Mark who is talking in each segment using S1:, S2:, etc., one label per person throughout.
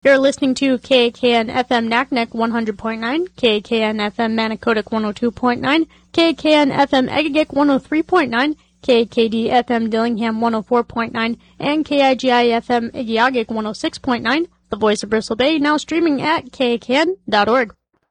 S1: You're listening to KKN FM Naknek 100.9, KKN FM Manicodic 102.9, KKN FM Egegik 103.9, KKD FM Dillingham 104.9, and KIGI FM Igiagik 106.9, the voice of Bristol Bay, now streaming at kkn.org.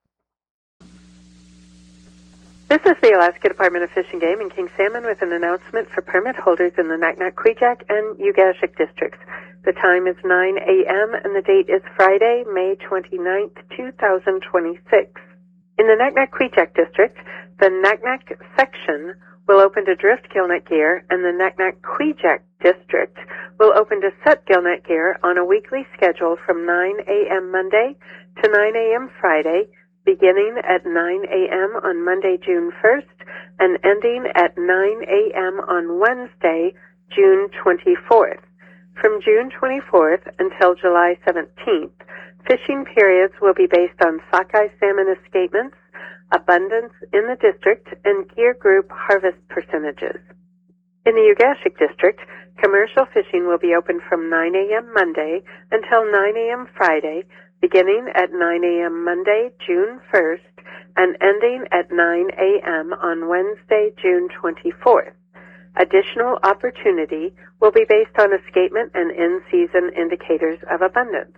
S2: This is the Alaska Department of Fish and Game in King Salmon with an announcement for permit holders in the Naknek, Kvichak, and Ugashik districts. The time is 9 a.m. and the date is Friday, May 29th, 2026. In the Naknek, Kvichak district, the Naknek section will open to drift gillnet gear, and the Naknek, Kvichak district will open to set gillnet gear on a weekly schedule from 9 a.m. Monday to 9 a.m. Friday, beginning at 9 a.m. on Monday, June 1st, and ending at 9 a.m. on Wednesday, June 24th. From June 24th until July 17th, fishing periods will be based on sockeye salmon escapements, abundance in the district, and gear group harvest percentages. In the Ugashik district, commercial fishing will be open from 9 a.m. Monday until 9 a.m. Friday, beginning at 9 a.m. Monday, June 1st, and ending at 9 a.m. on Wednesday, June 24th. Additional opportunity will be based on escapement and in-season indicators of abundance.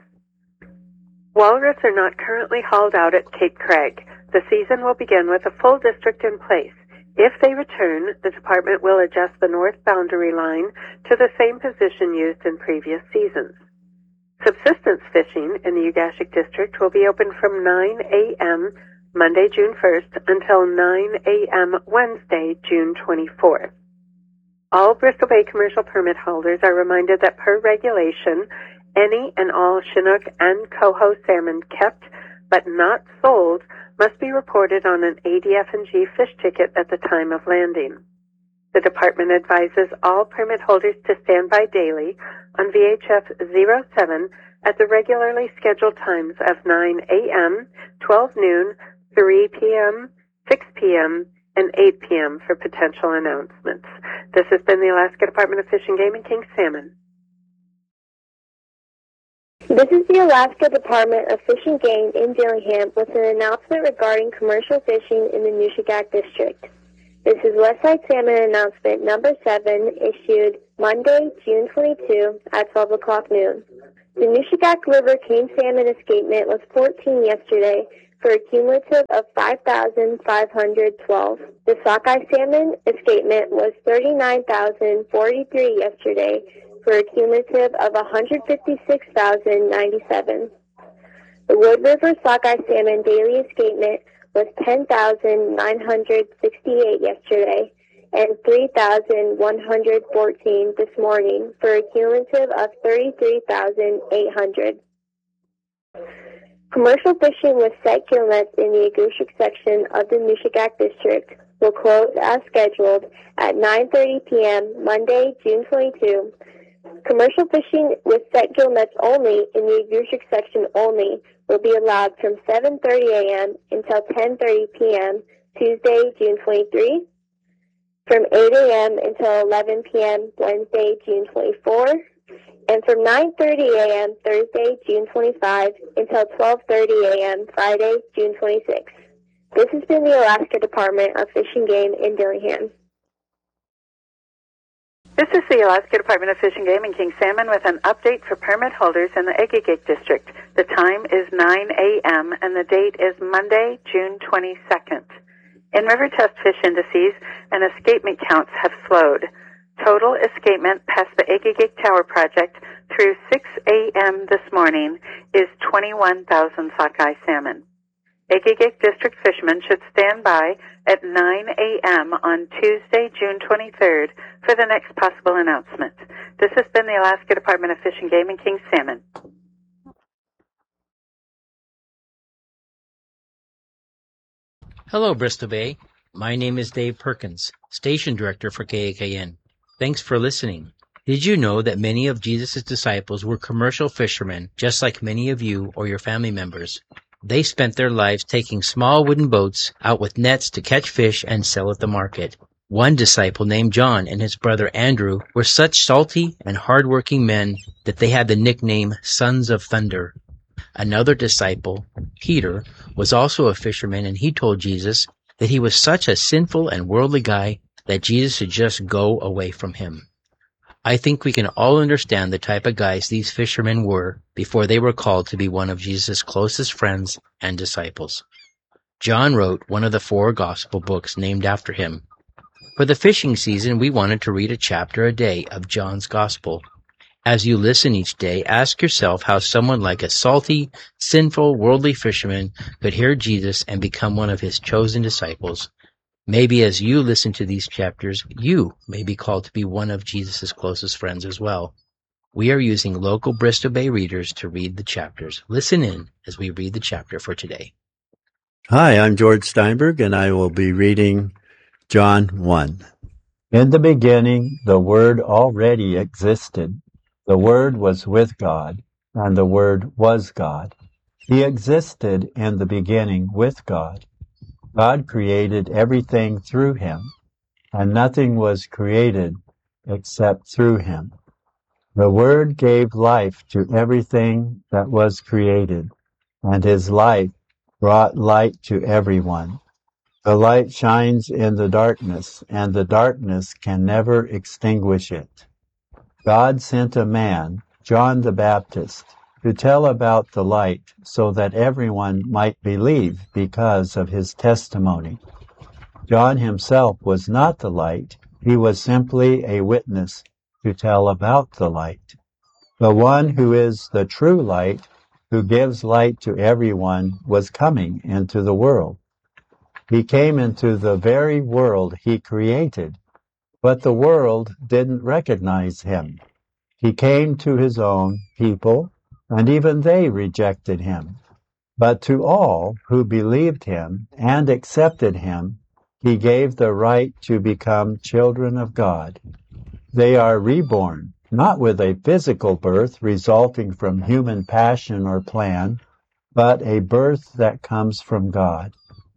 S2: Walrus are not currently hauled out at Cape Craig. The season will begin with a full district in place. If they return, the department will adjust the north boundary line to the same position used in previous seasons. Subsistence fishing in the Ugashik district will be open from 9 a.m. Monday, June 1st until 9 a.m. Wednesday, June 24th. All Bristol Bay commercial permit holders are reminded that per regulation, any and all Chinook and coho salmon kept but not sold must be reported on an ADF&G fish ticket at the time of landing. The department advises all permit holders to stand by daily on VHF 07 at the regularly scheduled times of 9 a.m., 12 noon, 3 p.m., 6 p.m., and 8 p.m. for potential announcements. This has been the Alaska Department of Fish and Game in King Salmon.
S3: This is the Alaska Department of Fish and Game in Dillingham with an announcement regarding commercial fishing in the Nushagak district. This is Westside Salmon Announcement Number 7, issued Monday, June 22 at 12 o'clock noon. The Nushagak River King salmon escapement was 14 yesterday for a cumulative of 5,512. The sockeye salmon escapement was 39,043 yesterday for a cumulative of 156,097. The Wood River sockeye salmon daily escapement was 10,968 yesterday and 3,114 this morning for a cumulative of 33,800. Commercial fishing with set gill nets in the Agushik section of the Nushagak district will close as scheduled at 9:30 p.m. Monday, June 22. Commercial fishing with set gill nets only in the Agushik section only will be allowed from 7:30 a.m. until 10:30 p.m. Tuesday, June 23, from 8 a.m. until 11 p.m. Wednesday, June 24, and from 9:30 a.m. Thursday, June 25, until 12:30 a.m. Friday, June 26. This has been the Alaska Department of Fish and Game in Dillingham.
S2: This is the Alaska Department of Fish and Game in King Salmon with an update for permit holders in the Egegik district. The time is 9 a.m. and the date is Monday, June 22nd. In river test fish indices and escapement counts have slowed. Total escapement past the Egegik Tower project through 6 a.m. this morning is 21,000 sockeye salmon. Egegik district fishermen should stand by at 9 a.m. on Tuesday, June 23rd for the next possible announcement. This has been the Alaska Department of Fish and Game in King Salmon.
S4: Hello, Bristol Bay. My name is Dave Perkins, Station Director for KAKN. Thanks for listening. Did you know that many of Jesus' disciples were commercial fishermen, just like many of you or your family members? They spent their lives taking small wooden boats out with nets to catch fish and sell at the market. One disciple named John and his brother Andrew were such salty and hard-working men that they had the nickname Sons of Thunder. Another disciple, Peter, was also a fisherman, and he told Jesus that he was such a sinful and worldly guy that Jesus should just go away from him. I think we can all understand the type of guys these fishermen were before they were called to be one of Jesus' closest friends and disciples. John wrote one of the 4 gospel books named after him. For the fishing season, we wanted to read a chapter a day of John's gospel. As you listen each day, ask yourself how someone like a salty, sinful, worldly fisherman could hear Jesus and become one of his chosen disciples. Maybe as you listen to these chapters, you may be called to be one of Jesus' closest friends as well. We are using local Bristol Bay readers to read the chapters. Listen in as we read the chapter for today.
S5: Hi, I'm George Steinberg, and I will be reading John 1. In the beginning, the Word already existed. The Word was with God, and the Word was God. He existed in the beginning with God. God created everything through him, and nothing was created except through him. The Word gave life to everything that was created, and his life brought light to everyone. The light shines in the darkness, and the darkness can never extinguish it. God sent a man, John the Baptist, to tell about the light so that everyone might believe because of his testimony. John himself was not the light. He was simply a witness to tell about the light. The one who is the true light, who gives light to everyone, was coming into the world. He came into the very world he created, but the world didn't recognize him. He came to his own people, and even they rejected him. But to all who believed him and accepted him, he gave the right to become children of God. They are reborn, not with a physical birth resulting from human passion or plan, but a birth that comes from God.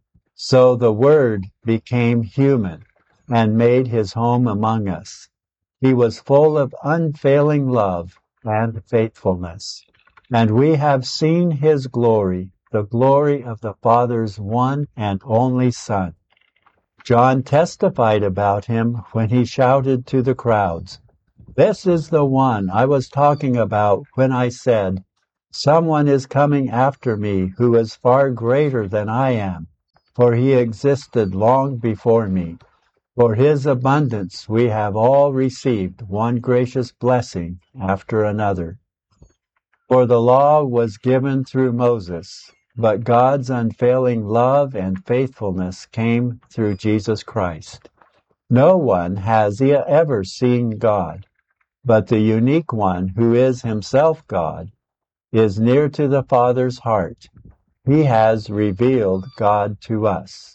S5: So the Word became human and made his home among us. He was full of unfailing love and faithfulness. And we have seen his glory, the glory of the Father's one and only Son. John testified about him when he shouted to the crowds, "This is the one I was talking about when I said, 'Someone is coming after me who is far greater than I am, for he existed long before me.' For his abundance we have all received one gracious blessing after another. For the law was given through Moses, but God's unfailing love and faithfulness came through Jesus Christ. No one has ever seen God, but the unique one who is himself God is near to the Father's heart. He has revealed God to us."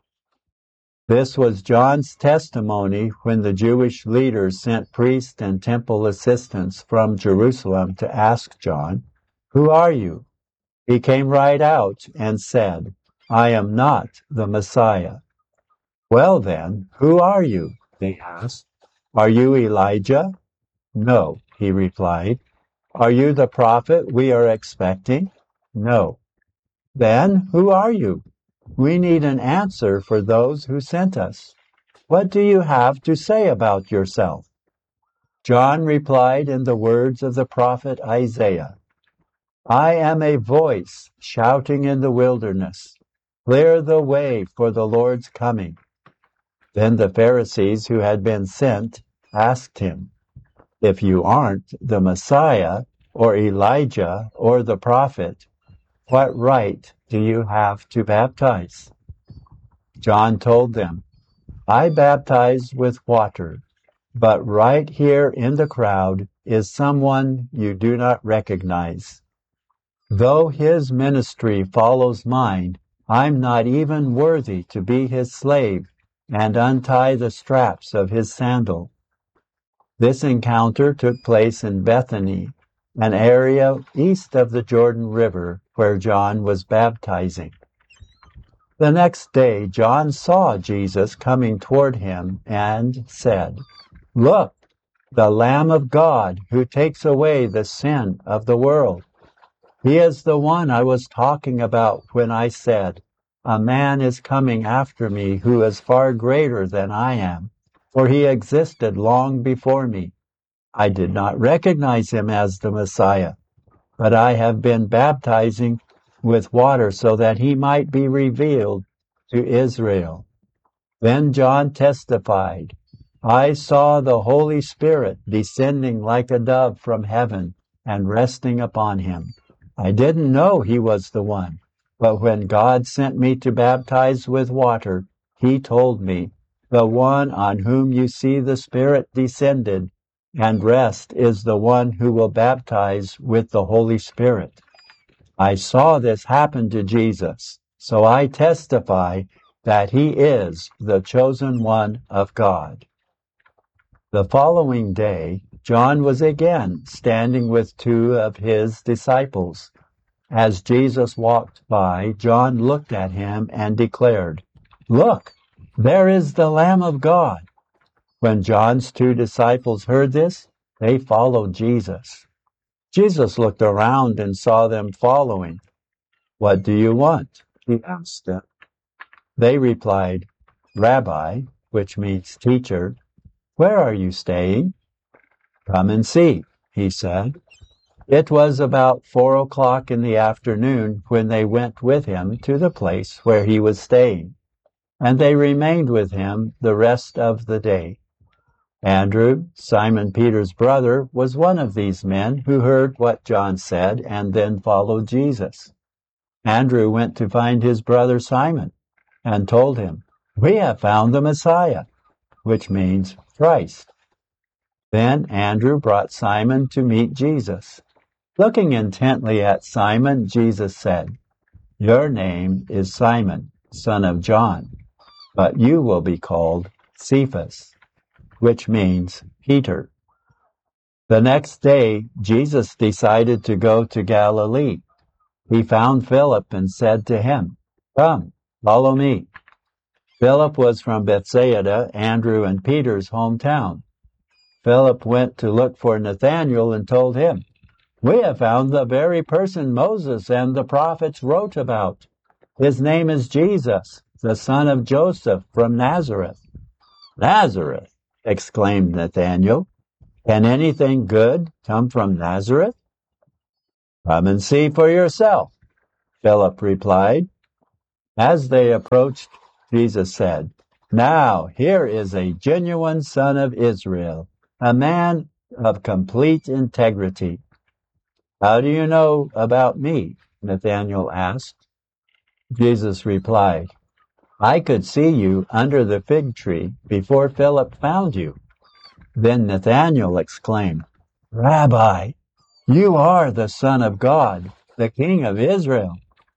S5: This was John's testimony when the Jewish leaders sent priests and temple assistants from Jerusalem to ask John, "Who are you?" He came right out and said, "I am not the Messiah." "Well then, who are you?" they asked. "Are you Elijah?" "No," he replied. "Are you the prophet we are expecting?" "No." "Then who are you? We need an answer for those who sent us. What do you have to say about yourself?" John replied in the words of the prophet Isaiah, "I am a voice shouting in the wilderness, 'Clear the way for the Lord's coming.'" Then the Pharisees who had been sent asked him, "If you aren't the Messiah or Elijah or the prophet, what right do you have to baptize?" John told them, "I baptize with water, but right here in the crowd is someone you do not recognize. Though his ministry follows mine, I'm not even worthy to be his slave and untie the straps of his sandal." This encounter took place in Bethany, an area east of the Jordan River where John was baptizing. The next day, John saw Jesus coming toward him and said, "Look, the Lamb of God who takes away the sin of the world. He is the one I was talking about when I said, 'A man is coming after me who is far greater than I am, for he existed long before me.' I did not recognize him as the Messiah, but I have been baptizing with water so that he might be revealed to Israel." Then John testified, "I saw the Holy Spirit descending like a dove from heaven and resting upon him. I didn't know he was the one, but when God sent me to baptize with water, he told me, 'The one on whom you see the Spirit descended and rest is the one who will baptize with the Holy Spirit.' I saw this happen to Jesus, so I testify that he is the chosen one of God." The following day, John was again standing with two of his disciples. As Jesus walked by, John looked at him and declared, "Look, there is the Lamb of God." When John's two disciples heard this, they followed Jesus. Jesus looked around and saw them following. "What do you want?" he asked them. They replied, "Rabbi," which means teacher, "where are you staying?" "Come and see," he said. It was about 4:00 in the afternoon when they went with him to the place where he was staying, and they remained with him the rest of the day. Andrew, Simon Peter's brother, was one of these men who heard what John said and then followed Jesus. Andrew went to find his brother Simon and told him, "We have found the Messiah," which means Christ. Then Andrew brought Simon to meet Jesus. Looking intently at Simon, Jesus said, "Your name is Simon, son of John, but you will be called Cephas," which means Peter. The next day, Jesus decided to go to Galilee. He found Philip and said to him, "Come, follow me." Philip was from Bethsaida, Andrew and Peter's hometown. Philip went to look for Nathanael and told him, "We have found the very person Moses and the prophets wrote about. His name is Jesus, the son of Joseph from Nazareth." "Nazareth!" exclaimed Nathanael. "Can anything good come from Nazareth?" "Come and see for yourself," Philip replied. As they approached, Jesus said, "Now here is a genuine son of Israel, a man of complete integrity." "How do you know about me?" Nathanael asked. Jesus replied, "I could see you under the fig tree before Philip found you." Then Nathanael exclaimed, "Rabbi, you are the Son of God, the King of Israel."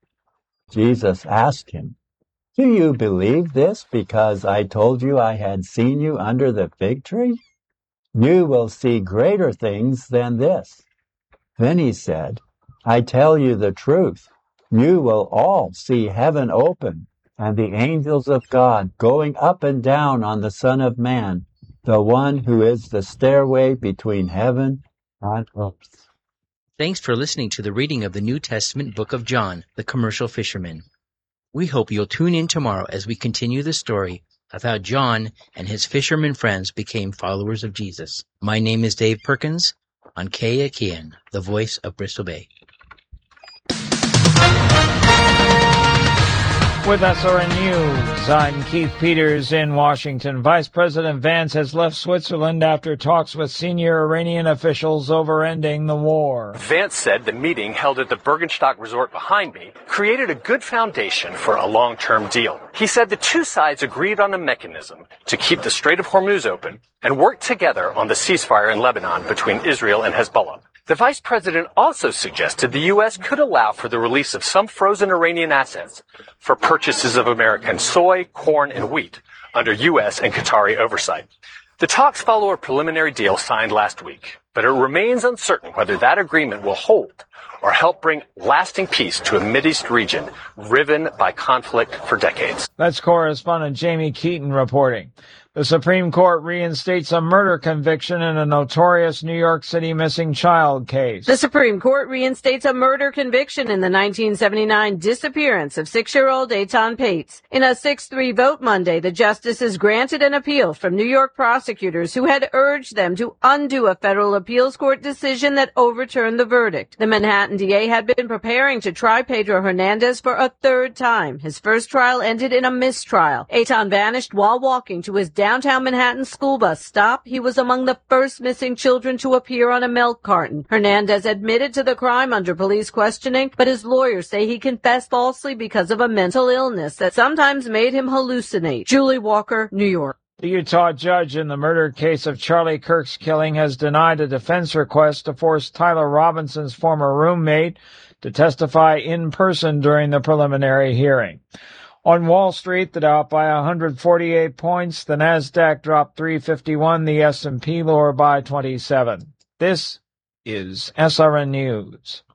S5: Jesus asked him, "Do you believe this because I told you I had seen you under the fig tree? You will see greater things than this." Then he said, "I tell you the truth. You will all see heaven open and the angels of God going up and down on the Son of Man, the one who is the stairway between heaven and earth."
S4: Thanks for listening to the reading of the New Testament book of John, the Commercial Fisherman. We hope you'll tune in tomorrow as we continue the story of how John and his fisherman friends became followers of Jesus. My name is Dave Perkins on KAKN, the voice of Bristol Bay.
S6: With SRN News, I'm Keith Peters in Washington. Vice President Vance has left Switzerland after talks with senior Iranian officials over ending the war.
S7: Vance said the meeting held at the Bergenstock Resort behind me created a good foundation for a long-term deal. He said the two sides agreed on a mechanism to keep the Strait of Hormuz open and work together on the ceasefire in Lebanon between Israel and Hezbollah. The vice president also suggested the U.S. could allow for the release of some frozen Iranian assets for purchases of American soy, corn, and wheat under U.S. and Qatari oversight. The talks follow a preliminary deal signed last week. but it remains uncertain whether that agreement will hold or help bring lasting peace to a Mideast region riven by conflict for decades.
S6: That's correspondent Jamie Keaton reporting. The Supreme Court reinstates a murder conviction in a notorious New York City missing child case.
S8: The Supreme Court reinstates a murder conviction in the 1979 disappearance of 6-year-old Eitan Pates. In a 6-3 vote Monday, the justices granted an appeal from New York prosecutors who had urged them to undo a federal appeals court decision that overturned the verdict. The Manhattan DA had been preparing to try Pedro Hernandez for a third time. His first trial ended in a mistrial. Eitan vanished while walking to his downtown Manhattan school bus stop. He was among the first missing children to appear on a milk carton. Hernandez admitted to the crime under police questioning, but his lawyers say he confessed falsely because of a mental illness that sometimes made him hallucinate. Julie Walker, New York.
S6: The Utah judge in the murder case of Charlie Kirk's killing has denied a defense request to force Tyler Robinson's former roommate to testify in person during the preliminary hearing. On Wall Street, the Dow up by 148 points, the Nasdaq dropped 351, the S&P lower by 27. This is SRN News.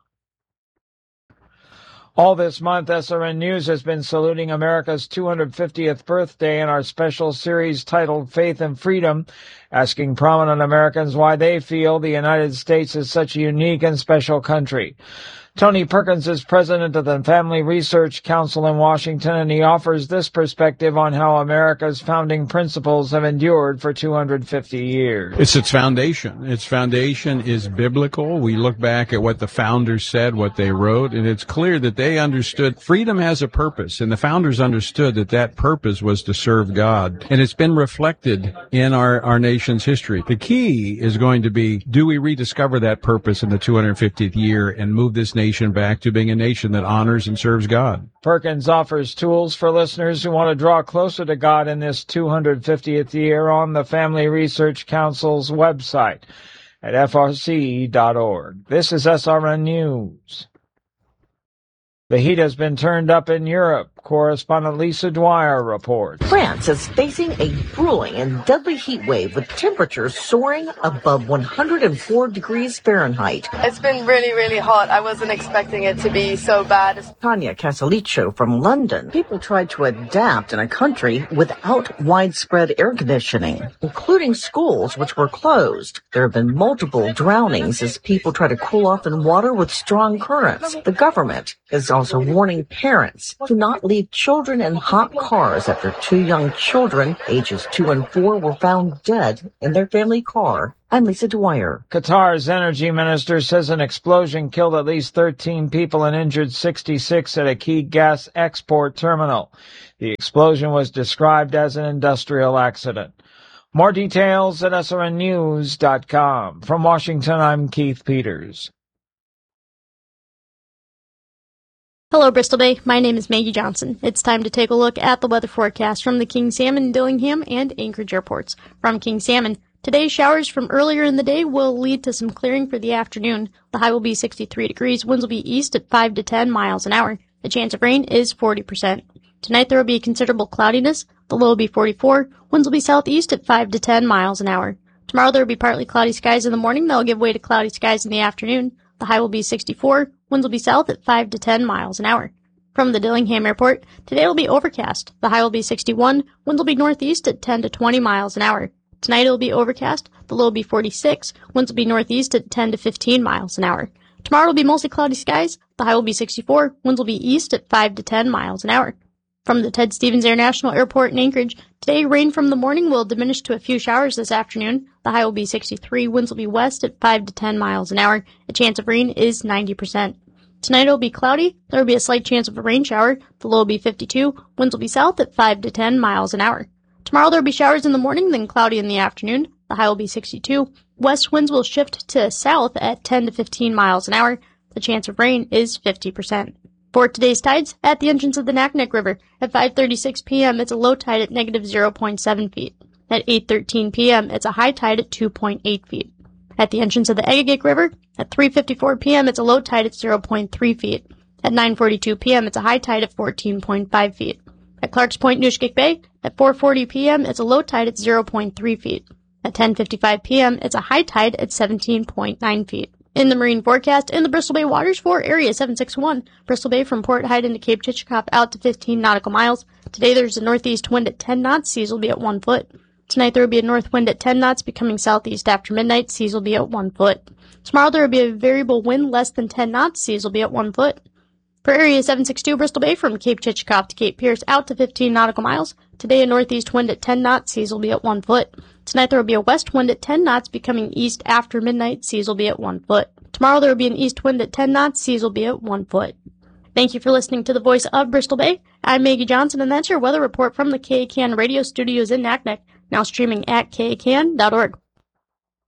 S6: All this month, SRN News has been saluting America's 250th birthday in our special series titled Faith and Freedom, asking prominent Americans why they feel the United States is such a unique and special country. Tony Perkins is president of the Family Research Council in Washington, and he offers this perspective on how America's founding principles have endured for 250 years.
S9: It's its foundation. Its foundation is biblical. We look back at what the founders said, what they wrote, and it's clear that they understood freedom has a purpose, and the founders understood that that purpose was to serve God. And it's been reflected in our nation's history. The key is going to be, do we rediscover that purpose in the 250th year and move this nation back to being a nation that honors and serves God?
S6: Perkins offers tools for listeners who want to draw closer to God in this 250th year on the Family Research Council's website at frc.org. This is SRN News. The heat has been turned up in Europe. Correspondent Lisa Dwyer reports.
S10: France is facing a grueling and deadly heat wave with temperatures soaring above 104 degrees Fahrenheit.
S11: It's been really, really hot. I wasn't expecting it to be so bad.
S10: Tanya Casalicio from London. People tried to adapt in a country without widespread air conditioning, including schools which were closed. There have been multiple drownings as people try to cool off in water with strong currents. The government is also warning parents to not leave children in hot cars after 2 young children, ages 2 and 4, were found dead in their family car. I'm Lisa Dwyer.
S6: Qatar's energy minister says an explosion killed at least 13 people and injured 66 at a key gas export terminal. The explosion was described as an industrial accident. More details at srnnews.com. From Washington, I'm Keith Peters.
S1: Hello, Bristol Bay. My name is Maggie Johnson. It's time to take a look at the weather forecast from the King Salmon, Dillingham, and Anchorage airports. From King Salmon, today's showers from earlier in the day will lead to some clearing for the afternoon. The high will be 63 degrees. Winds will be east at 5 to 10 miles an hour. The chance of rain is 40%. Tonight there will be considerable cloudiness. The low will be 44. Winds will be southeast at 5 to 10 miles an hour. Tomorrow there will be partly cloudy skies in the morning. That will give way to cloudy skies in the afternoon. The high will be 64. Winds will be south at 5 to 10 miles an hour. From the Dillingham Airport, today it will be overcast. The high will be 61. Winds will be northeast at 10 to 20 miles an hour. Tonight it will be overcast. The low will be 46. Winds will be northeast at 10 to 15 miles an hour. Tomorrow it will be mostly cloudy skies. The high will be 64. Winds will be east at 5 to 10 miles an hour. From the Ted Stevens International Airport in Anchorage, today rain from the morning will diminish to a few showers this afternoon. The high will be 63. Winds will be west at 5 to 10 miles an hour. The chance of rain is 90%. Tonight it will be cloudy. There will be a slight chance of a rain shower. The low will be 52. Winds will be south at 5 to 10 miles an hour. Tomorrow there will be showers in the morning, then cloudy in the afternoon. The high will be 62. West winds will shift to south at 10 to 15 miles an hour. The chance of rain is 50%. For today's tides, at the entrance of the Naknek River, at 5:36 p.m. it's a low tide at negative 0.7 feet. At 8:13 p.m. it's a high tide at 2.8 feet. At the entrance of the Egegik River, at 3:54 p.m. it's a low tide at 0.3 feet. At 9:42 p.m. it's a high tide at 14.5 feet. At Clarks Point, Nushkik Bay, at 4:40 p.m. it's a low tide at 0.3 feet. At 10:55 p.m., it's a high tide at 17.9 feet. In the marine forecast, in the Bristol Bay waters for Area 761, Bristol Bay from Port Hyde into Cape Chichikov out to 15 nautical miles. Today there's a northeast wind at 10 knots, seas will be at 1 foot. Tonight there will be a north wind at 10 knots, becoming southeast after midnight, seas will be at 1 foot. Tomorrow there will be a variable wind less than 10 knots, seas will be at 1 foot. For Area 762, Bristol Bay from Cape Chichikov to Cape Pierce out to 15 nautical miles. Today a northeast wind at 10 knots, seas will be at 1 foot. Tonight there will be a west wind at 10 knots, becoming east after midnight, seas will be at 1 foot. Tomorrow there will be an east wind at 10 knots, seas will be at 1 foot. Thank you for listening to the Voice of Bristol Bay. I'm Maggie Johnson, and that's your weather report from the KAKN radio studios in Naknek, now streaming at KAKN.org.